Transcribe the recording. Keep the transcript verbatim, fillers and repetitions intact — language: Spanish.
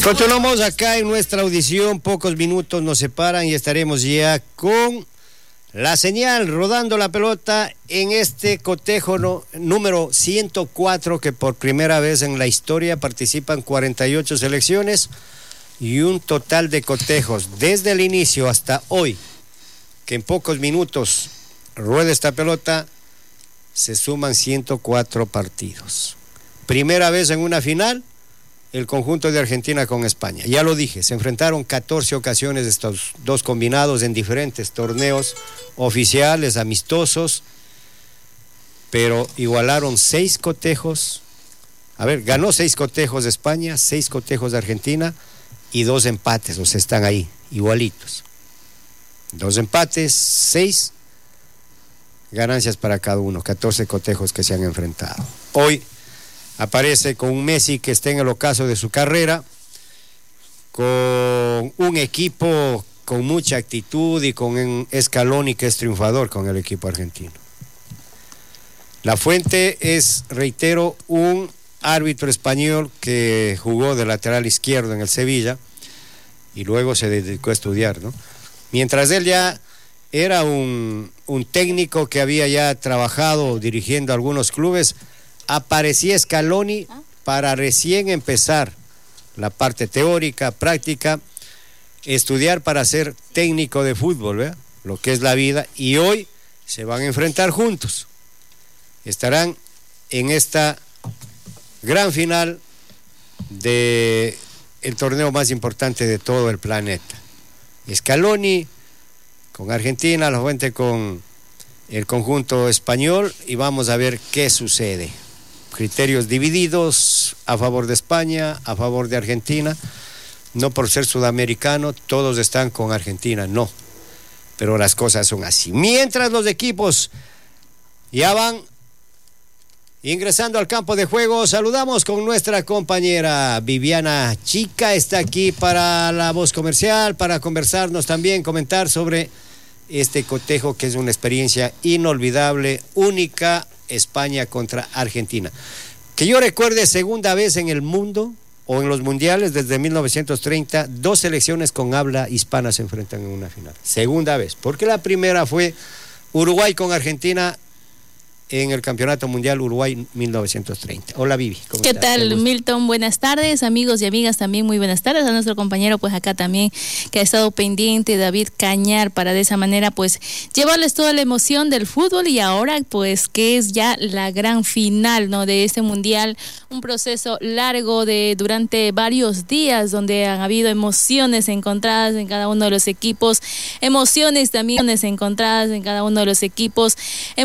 Continuamos acá en nuestra audición, pocos minutos nos separan y estaremos ya con la señal, rodando la pelota en este cotejo no, número ciento cuatro, que por primera vez en la historia participan cuarenta y ocho selecciones y un total de cotejos desde el inicio hasta hoy, que en pocos minutos rueda esta pelota, se suman ciento cuatro partidos. Primera vez en una final el conjunto de Argentina con España. Ya lo dije, se enfrentaron catorce ocasiones estos dos combinados en diferentes torneos oficiales, amistosos, pero igualaron seis cotejos. A ver, ganó seis cotejos de España, seis cotejos de Argentina y dos empates, o sea, están ahí, igualitos. Dos empates, seis ganancias para cada uno, catorce cotejos que se han enfrentado. Hoy aparece con un Messi que está en el ocaso de su carrera, con un equipo con mucha actitud y con un Scaloni que es triunfador con el equipo argentino. La fuente es, reitero, un árbitro español que jugó de lateral izquierdo en el Sevilla y luego se dedicó a estudiar, ¿no? Mientras él ya era un, un técnico que había ya trabajado dirigiendo algunos clubes, aparecía Scaloni para recién empezar la parte teórica, práctica, estudiar para ser técnico de fútbol, ¿verdad? Lo que es la vida, y hoy se van a enfrentar juntos. Estarán en esta gran final de el torneo más importante de todo el planeta. Scaloni con Argentina, la fuente con el conjunto español, y vamos a ver qué sucede. Criterios divididos a favor de España, a favor de Argentina, no por ser sudamericano, todos están con Argentina, no, pero las cosas son así. Mientras los equipos ya van ingresando al campo de juego, saludamos con nuestra compañera Viviana Chica, está aquí para la voz comercial, para conversarnos también, comentar sobre este cotejo que es una experiencia inolvidable, única. España contra Argentina, que yo recuerde, segunda vez en el mundo o en los mundiales desde mil novecientos treinta, dos selecciones con habla hispana se enfrentan en una final, segunda vez, porque la primera fue Uruguay con Argentina en el Campeonato Mundial Uruguay mil novecientos treinta. Hola Vivi, ¿cómo ¿Qué estás? tal, Milton? Buenas tardes, amigos y amigas también, muy buenas tardes a nuestro compañero pues acá también que ha estado pendiente, David Cañar, para de esa manera pues llevarles toda la emoción del fútbol, y ahora pues que es ya la gran final, ¿no?, de este mundial, un proceso largo de durante varios días donde han habido emociones encontradas en cada uno de los equipos, emociones también encontradas en cada uno de los equipos.